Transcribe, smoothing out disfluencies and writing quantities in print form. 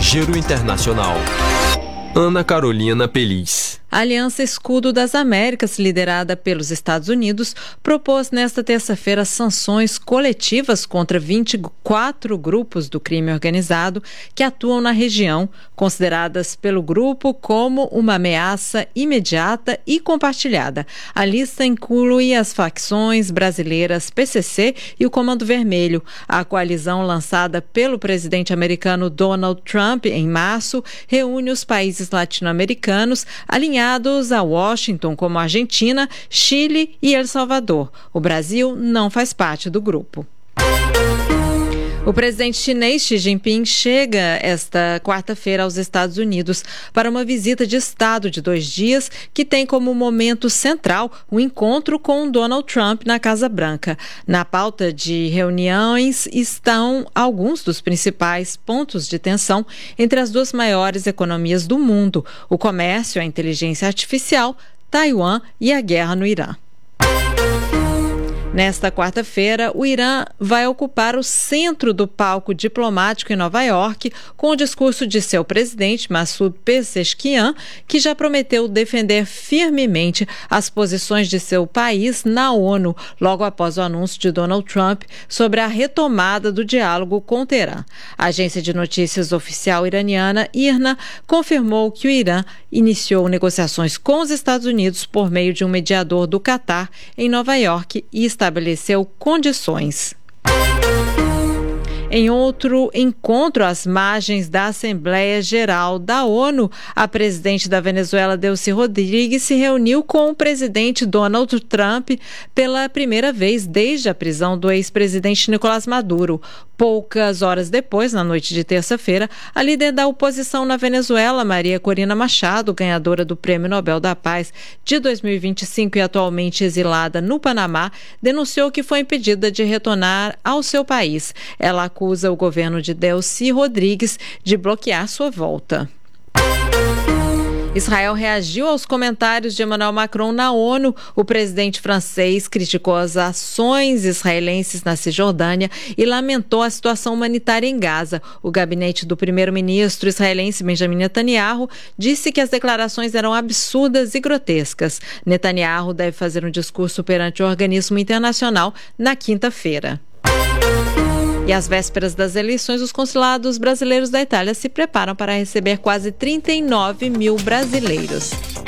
Giro Internacional. Ana Carolina Peliz. A Aliança Escudo das Américas, liderada pelos Estados Unidos, propôs nesta terça-feira sanções coletivas contra 24 grupos do crime organizado que atuam na região, consideradas pelo grupo como uma ameaça imediata e compartilhada. A lista inclui as facções brasileiras PCC e o Comando Vermelho. A coalizão lançada pelo presidente americano Donald Trump em março reúne os países latino-americanos alinhados a Washington, como Argentina, Chile e El Salvador. O Brasil não faz parte do grupo. O presidente chinês Xi Jinping chega esta quarta-feira aos Estados Unidos para uma visita de Estado de 2 dias que tem como momento central o encontro com Donald Trump na Casa Branca. Na pauta de reuniões estão alguns dos principais pontos de tensão entre as duas maiores economias do mundo: o comércio, a inteligência artificial, Taiwan e a guerra no Irã. Nesta quarta-feira, o Irã vai ocupar o centro do palco diplomático em Nova York com o discurso de seu presidente, Massoud Pezeshkian, que já prometeu defender firmemente as posições de seu país na ONU, logo após o anúncio de Donald Trump sobre a retomada do diálogo com o Teherã. A agência de notícias oficial iraniana, IRNA, confirmou que o Irã iniciou negociações com os Estados Unidos por meio de um mediador do Catar em Nova York e estabeleceu condições. Em outro encontro às margens da Assembleia Geral da ONU, a presidente da Venezuela, Delcy Rodrigues, se reuniu com o presidente Donald Trump pela primeira vez desde a prisão do ex-presidente Nicolás Maduro. Poucas horas depois, na noite de terça-feira, a líder da oposição na Venezuela, Maria Corina Machado, ganhadora do Prêmio Nobel da Paz de 2025 e atualmente exilada no Panamá, denunciou que foi impedida de retornar ao seu país. Ela acusa o governo de Delcy Rodrigues de bloquear sua volta. Israel reagiu aos comentários de Emmanuel Macron na ONU. O presidente francês criticou as ações israelenses na Cisjordânia e lamentou a situação humanitária em Gaza. O gabinete do primeiro-ministro israelense Benjamin Netanyahu disse que as declarações eram absurdas e grotescas. Netanyahu deve fazer um discurso perante o organismo internacional na quinta-feira. E às vésperas das eleições, os consulados brasileiros da Itália se preparam para receber quase 39 mil brasileiros.